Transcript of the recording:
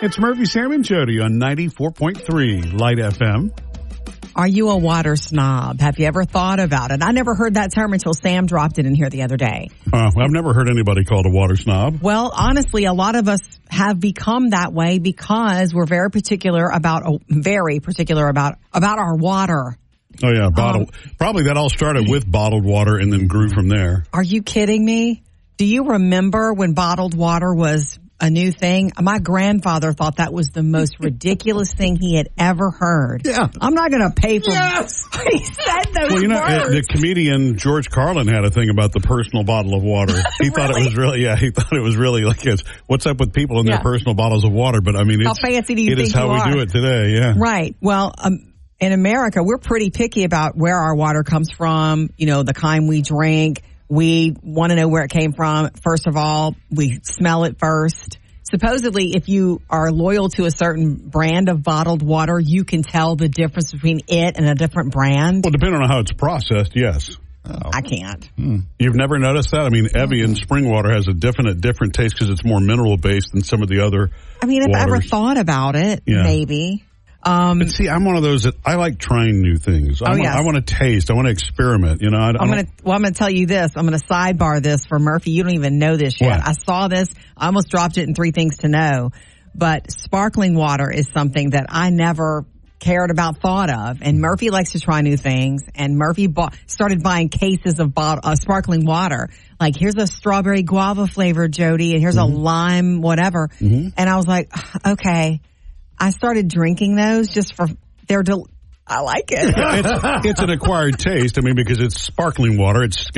It's Murphy, Sam, and Jody on 94.3 Light FM. Are you a water snob? Have you ever thought about it? I never heard that term until Sam dropped it in here the other day. I've never heard anybody called a water snob. Well, honestly, a lot of us have become that way because we're very particular about our water. Oh, yeah, probably that all started with bottled water and then grew from there. Are you kidding me? Do you remember when bottled water was a new thing? My grandfather thought that was the most ridiculous thing he had ever heard. Yeah. I'm not going to pay for Yes. He said those words. words. The comedian George Carlin had a thing about the personal bottle of water. He thought it was really like, what's up with people and their personal bottles of water? But I mean, how fancy do you think it is how we do it today, yeah. Right. Well, in America, we're pretty picky about where our water comes from, the kind we drink. We want to know where it came from. First of all, we smell it first. Supposedly, if you are loyal to a certain brand of bottled water, you can tell the difference between it and a different brand. Well, depending on how it's processed, yes. I can't. You've never noticed that? I mean, Evian spring water has a different taste because it's more mineral-based than some of the other if I ever waters. thought about it, maybe. But see, I'm one of those that I like trying new things. I want to taste. I want to experiment. I'm going to tell you this. I'm going to sidebar this for Murphy. You don't even know this yet. What? I saw this. I almost dropped it in 3 Things to Know. But sparkling water is something that I never thought of. And Murphy likes to try new things. And Murphy started buying cases of sparkling water. Like, here's a strawberry guava flavor, Jody, and here's a lime whatever. Mm-hmm. And I was like, okay. I started drinking those just for I like it. It's an acquired taste. I mean, because it's sparkling water. It's